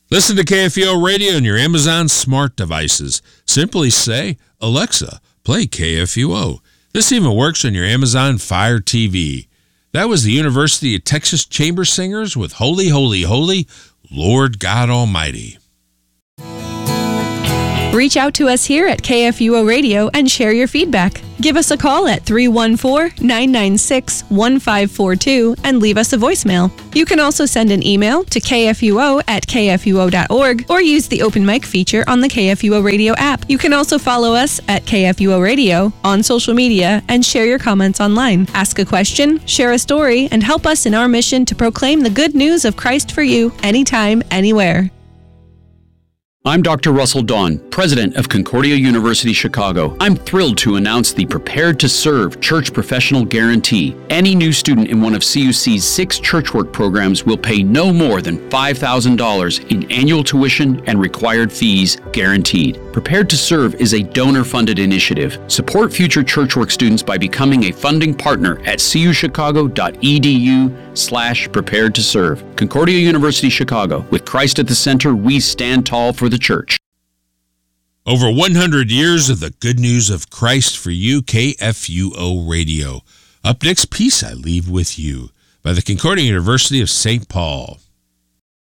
Listen to KFUO Radio on your Amazon smart devices. Simply say, Alexa, play KFUO. This even works on your Amazon Fire TV. That was the University of Texas Chamber Singers with Holy, Holy, Holy, Lord God Almighty. Reach out to us here at KFUO Radio and share your feedback. Give us a call at 314-996-1542 and leave us a voicemail. You can also send an email to kfuo@kfuo.org or use the open mic feature on the KFUO Radio app. You can also follow us at KFUO Radio on social media and share your comments online. Ask a question, share a story, and help us in our mission to proclaim the good news of Christ for you anytime, anywhere. I'm Dr. Russell Dawn, president of Concordia University Chicago. I'm thrilled to announce the Prepared to Serve Church Professional Guarantee. Any new student in one of CUC's 6 church work programs will pay no more than $5,000 in annual tuition and required fees guaranteed. Prepared to Serve is a donor-funded initiative. Support future church work students by becoming a funding partner at cuchicago.edu/prepared to serve. Concordia University Chicago. With Christ at the center, we stand tall for the church. Over 100 years of the good news of Christ for you, KFUO Radio. Up next, Peace I Leave With You by the Concordia University of St. Paul.